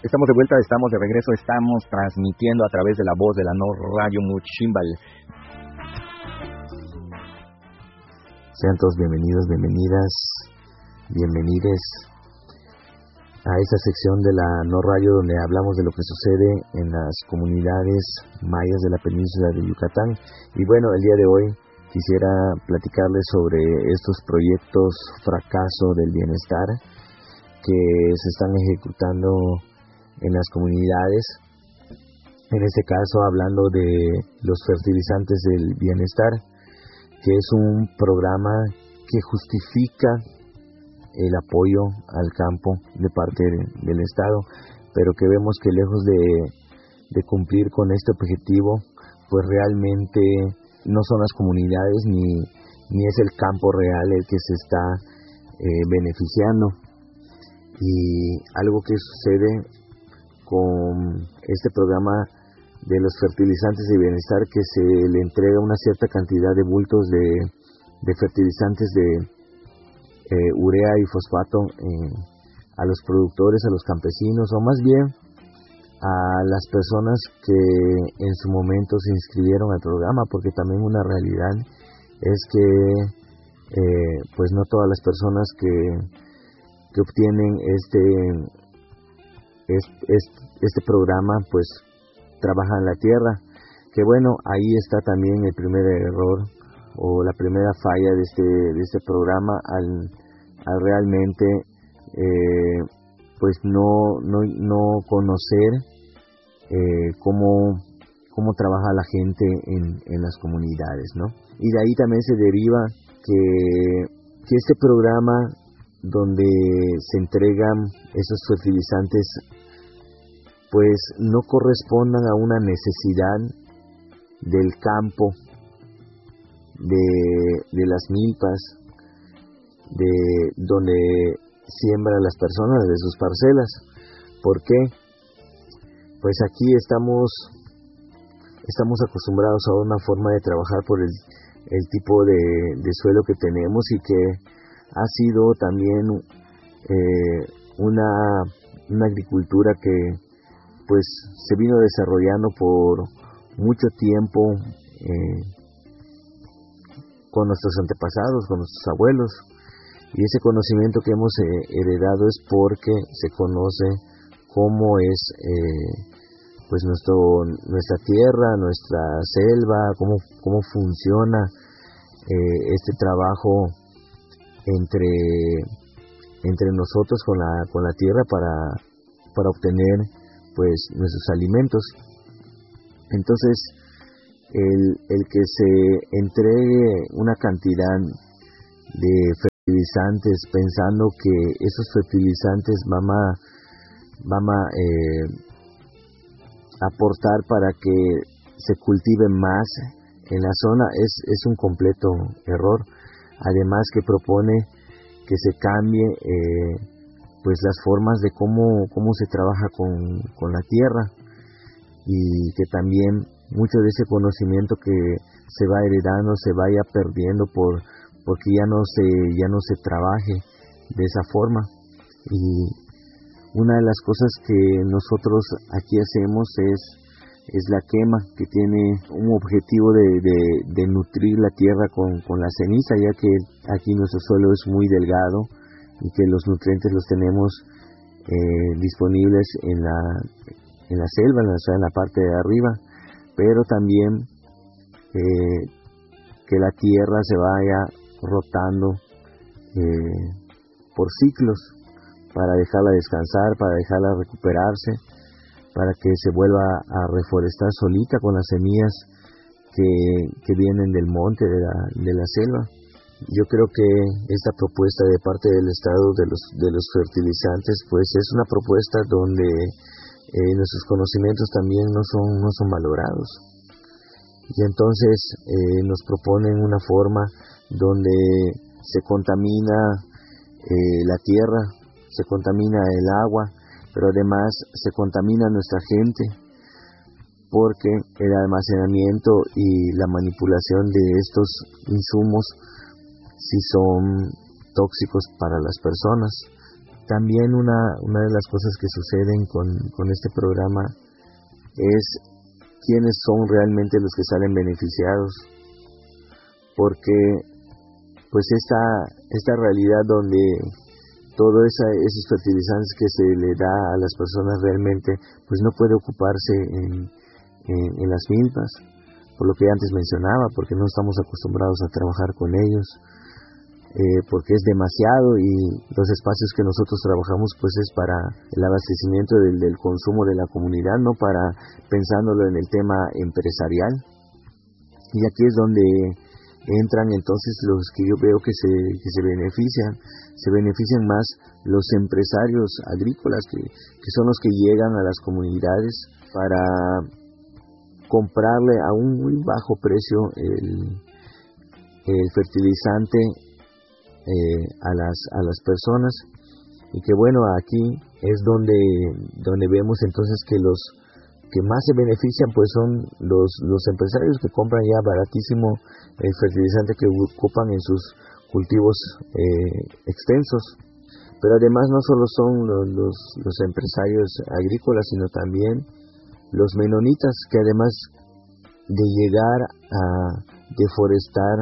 Estamos de vuelta, estamos de regreso, estamos transmitiendo a través de la voz de la No Radio Muchimbal. Sean todos bienvenidos, bienvenidas, bienvenides a esta sección de la No Radio donde hablamos de lo que sucede en las comunidades mayas de la península de Yucatán. Y bueno, el día de hoy quisiera platicarles sobre estos proyectos fracaso del bienestar que se están ejecutando en las comunidades, en este caso hablando de los fertilizantes del bienestar, que es un programa que justifica el apoyo al campo de parte del Estado, pero que vemos que lejos de cumplir con este objetivo, pues realmente no son las comunidades ni es el campo real el que se está beneficiando. Y algo que sucede con este programa de los fertilizantes de bienestar, que se le entrega una cierta cantidad de bultos de fertilizantes de urea y fosfato a los productores, a los campesinos, o más bien a las personas que en su momento se inscribieron al programa, porque también una realidad es que pues no todas las personas que obtienen este programa pues trabajan la tierra, que bueno, ahí está también el primer error o la primera falla de este programa al realmente pues no conocer cómo trabaja la gente en las comunidades, ¿no? Y de ahí también se deriva que este programa donde se entregan esos fertilizantes pues no correspondan a una necesidad del campo, de las milpas, de donde siembran las personas, de sus parcelas. ¿Por qué? Pues aquí estamos acostumbrados a una forma de trabajar por el tipo de suelo que tenemos, y que ha sido también una agricultura que pues se vino desarrollando por mucho tiempo con nuestros antepasados, con nuestros abuelos, y ese conocimiento que hemos heredado es porque se conoce cómo es pues nuestra tierra, nuestra selva, cómo funciona este trabajo entre nosotros con la tierra para obtener pues nuestros alimentos. Entonces el que se entregue una cantidad de fertilizantes pensando que esos fertilizantes van a aportar para que se cultive más en la zona es un completo error. Además que propone que se cambie pues las formas de cómo se trabaja con la tierra, y que también mucho de ese conocimiento que se va heredando se vaya perdiendo porque ya no se trabaje de esa forma. Y una de las cosas que nosotros aquí hacemos es la quema, que tiene un objetivo de nutrir la tierra con la ceniza, ya que aquí nuestro suelo es muy delgado y que los nutrientes los tenemos disponibles en la selva, en la parte de arriba, pero también que la tierra se vaya rotando por ciclos, para dejarla descansar, para dejarla recuperarse, para que se vuelva a reforestar solita con las semillas que vienen del monte, de la selva. Yo creo que esta propuesta de parte del Estado de los fertilizantes pues es una propuesta donde nuestros conocimientos también no son valorados, y entonces nos proponen una forma donde se contamina la tierra, se contamina el agua, pero además se contamina nuestra gente, porque el almacenamiento y la manipulación de estos insumos sí son tóxicos para las personas, También una de las cosas que suceden con este programa es quiénes son realmente los que salen beneficiados, porque pues esta realidad donde todos esos fertilizantes que se le da a las personas realmente pues no puede ocuparse en las milpas, por lo que antes mencionaba, porque no estamos acostumbrados a trabajar con ellos, porque es demasiado, y los espacios que nosotros trabajamos pues es para el abastecimiento del consumo de la comunidad, no para pensándolo en el tema empresarial. Y aquí es donde entran entonces los que yo veo que se benefician más los empresarios agrícolas, que son los que llegan a las comunidades para comprarle a un muy bajo precio el fertilizante a las personas. Y que bueno, aquí es donde vemos entonces que los que más se benefician pues son los empresarios que compran ya baratísimo el fertilizante que ocupan en sus cultivos extensos. Pero además no solo son los empresarios agrícolas, sino también los menonitas, que además de llegar a deforestar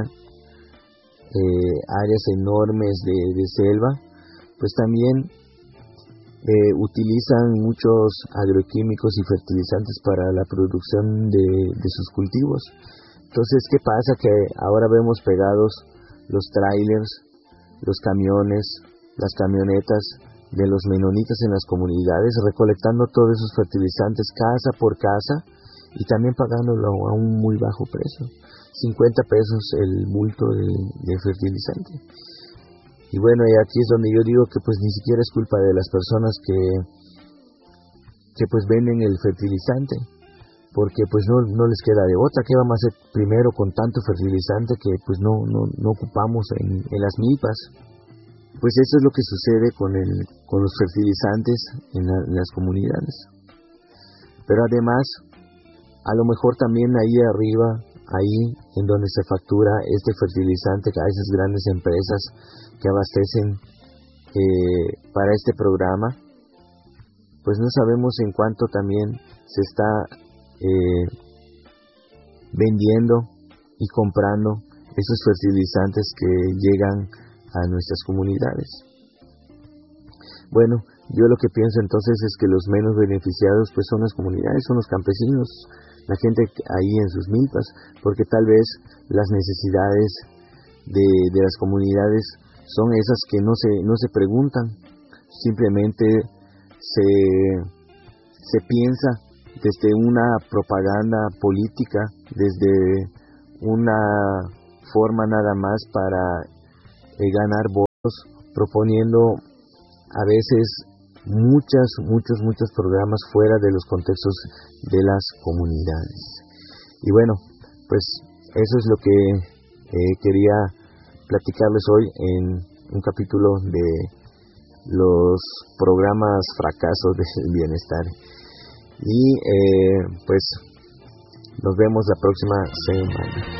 áreas enormes de selva, pues también utilizan muchos agroquímicos y fertilizantes para la producción de sus cultivos. Entonces, ¿qué pasa? Que ahora vemos pegados los trailers, los camiones, las camionetas de los menonitas en las comunidades, recolectando todos esos fertilizantes casa por casa y también pagándolo a un muy bajo precio, 50 pesos el bulto de fertilizante. Y bueno, y aquí es donde yo digo que pues ni siquiera es culpa de las personas que pues venden el fertilizante, porque pues no les queda de otra. ¿Qué vamos a hacer primero con tanto fertilizante que pues no ocupamos en las milpas? Pues eso es lo que sucede con los fertilizantes en las comunidades. Pero además, a lo mejor también ahí arriba, ahí en donde se factura este fertilizante a esas grandes empresas que abastecen para este programa, pues no sabemos en cuánto también se está vendiendo y comprando esos fertilizantes que llegan a nuestras comunidades. Bueno, yo lo que pienso entonces es que los menos beneficiados pues son las comunidades, son los campesinos, la gente ahí en sus milpas, porque tal vez las necesidades de las comunidades son esas que no se preguntan, simplemente se piensa desde una propaganda política, desde una forma nada más para ganar votos, proponiendo a veces muchos programas fuera de los contextos de las comunidades. Y bueno, pues eso es lo que quería platicarles hoy en un capítulo de los programas fracasos del bienestar. Y pues nos vemos la próxima semana.